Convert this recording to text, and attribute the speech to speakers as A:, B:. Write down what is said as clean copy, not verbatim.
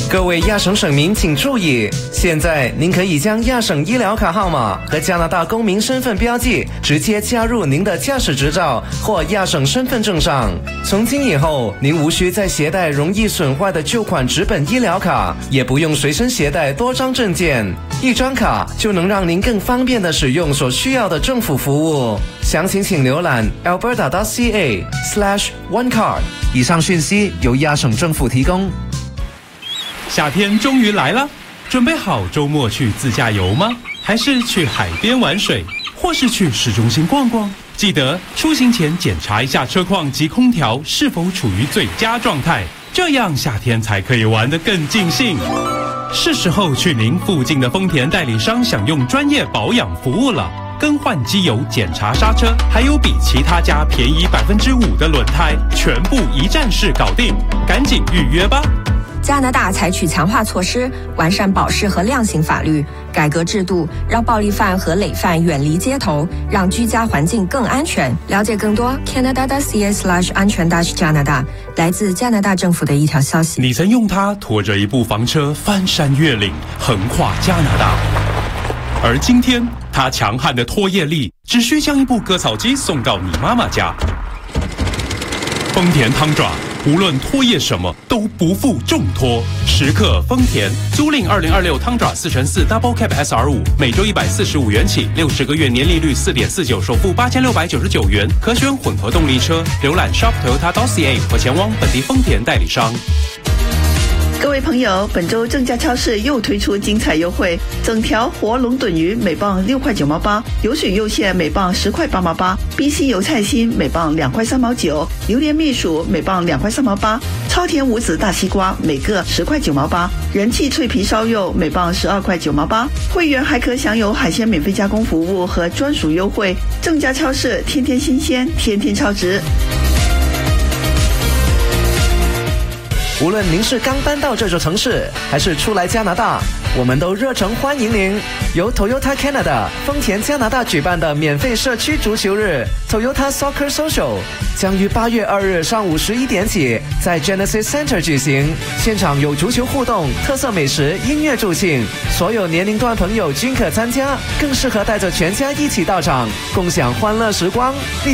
A: 各位亚省省民请注意，现在您可以将亚省医疗卡号码和加拿大公民身份标记直接加入您的驾驶执照或亚省身份证上。从今以后，您无需再携带容易损坏的旧款纸本医疗卡，也不用随身携带多张证件，一张卡就能让您更方便地使用所需要的政府服务。详情请浏览 alberta.ca/onecard。以上讯息由亚省政府提供。
B: 夏天终于来了，准备好周末去自驾游吗？还是去海边玩水，或是去市中心逛逛？记得出行前检查一下车况及空调是否处于最佳状态，这样夏天才可以玩得更尽兴。是时候去您附近的丰田代理商享用专业保养服务了，更换机油、检查刹车，还有比其他家便宜5%的轮胎，全部一站式搞定，赶紧预约吧！
C: 加拿大采取强化措施，完善保释和量刑法律，改革制度，让暴力犯和累犯远离街头，让居家环境更安全。了解更多 Canada.ca/安全-加拿大，来自加拿大政府的一条消息。
B: 你曾用它拖着一部房车翻山越岭，横跨加拿大，而今天它强悍的拖曳力，只需将一部割草机送到你妈妈家。丰田汤爪，无论拖曳什么都不负重托，时刻丰田。租赁2026汤爪4x4 Double Cab SR5，每周145元起，60个月年利率4.49%，首付8699元，可选混合动力车。浏览 shop.toyota.ca 或前往本地丰田代理商。
D: 各位朋友，本周正价超市又推出精彩优惠，整条活龙趸鱼每磅6块9毛8，有水柚蟹每磅10块8毛8，BC 油菜心每磅2块3毛9，榴莲蜜薯每磅2块3毛8，超甜无籽大西瓜每个10块9毛8，人气脆皮烧肉每磅12块9毛8。会员还可享有海鲜免费加工服务和专属优惠。正价超市，天天新鲜，天天超值。
A: 无论您是刚搬到这座城市，还是初来加拿大，我们都热诚欢迎您。由 Toyota Canada 丰田加拿大举办的免费社区足球日 Toyota Soccer Social 将于8月2日上午11点起在 Genesis Center 举行，现场有足球互动、特色美食、音乐助兴，所有年龄段朋友均可参加，更适合带着全家一起到场，共享欢乐时光。